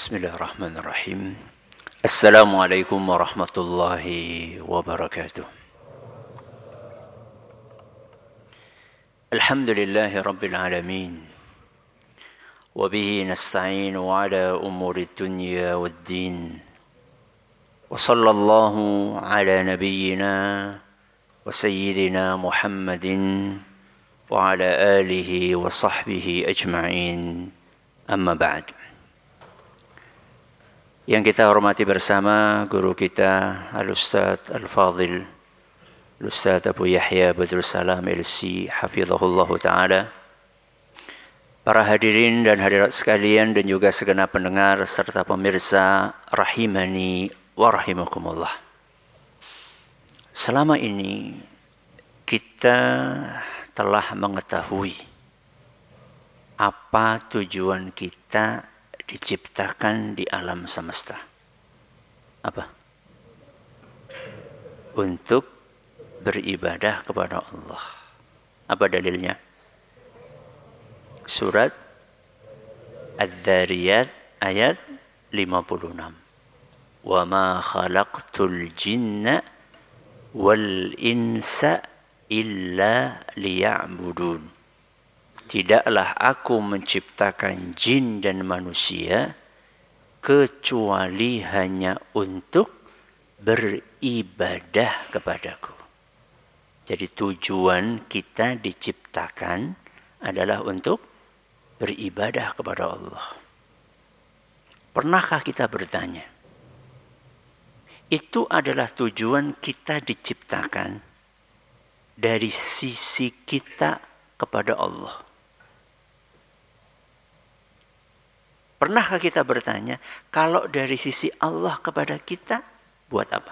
Bismillahirrahmanirrahim. Assalamualaikum warahmatullahi wabarakatuh. Alhamdulillahi rabbil alamin. Wabihi nasta'inu ala umuri dunya waddin. Wa sallallahu ala nabiyyina wa sayyidina Muhammadin wa ala alihi wa sahbihi ajma'in. Amma ba'd. Yang kita hormati bersama guru kita Al-Ustadz Al-Fadhil Al-Ustadz Abu Yahya Badrus Salam LC Hafizahullah Ta'ala, para hadirin dan hadirat sekalian dan juga segenap pendengar serta pemirsa rahimani wa rahimakumullah. Selama ini kita telah mengetahui apa tujuan kita diciptakan di alam semesta. Apa? Untuk beribadah kepada Allah. Apa dalilnya? Surat Adz-Dzariyat ayat 56. Wa ma khalaqtul jinna wal insa illa liya'budun. Tidaklah aku menciptakan jin dan manusia kecuali hanya untuk beribadah kepadaku. Jadi tujuan kita diciptakan adalah untuk beribadah kepada Allah. Pernahkah kita bertanya, itu adalah tujuan kita diciptakan dari sisi kita kepada Allah? Pernahkah kita bertanya, kalau dari sisi Allah kepada kita, buat apa?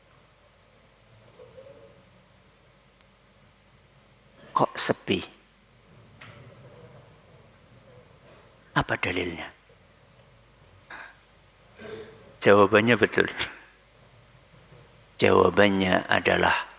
Kok sepi? Apa dalilnya? Jawabannya betul. Jawabannya adalah